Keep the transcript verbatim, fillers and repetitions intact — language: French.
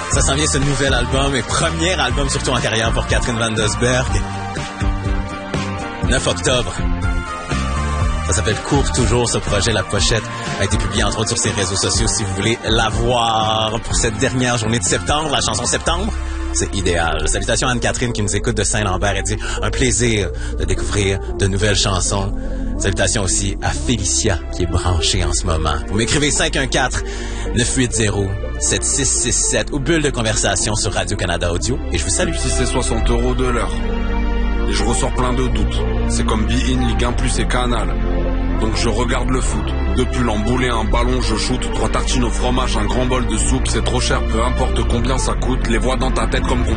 Ça s'en vient, ce nouvel album et premier album surtout en carrière pour Catherine Van Dusberg. neuf octobre. Ça s'appelle Cours toujours, ce projet. La pochette a été publiée entre autres sur ses réseaux sociaux si vous voulez la voir pour cette dernière journée de septembre, la chanson Septembre. C'est idéal. Salutations à Anne-Catherine qui nous écoute de Saint-Lambert. Elle dit un plaisir de découvrir de nouvelles chansons. Salutations aussi à Félicia qui est branchée en ce moment. Vous m'écrivez cinq un quatre neuf huit zéro sept six six sept ou bulle de conversation sur Radio-Canada Audio et je vous salue. Si c'est soixante euros de l'heure et je ressors plein de doutes, c'est comme Be-In, Ligue un plus et Canal. Donc je regarde le foot. Depuis l'emboulé, un ballon, je shoot. Trois tartines au fromage, un grand bol de soupe. C'est trop cher, peu importe combien ça coûte. Les voix dans ta tête comme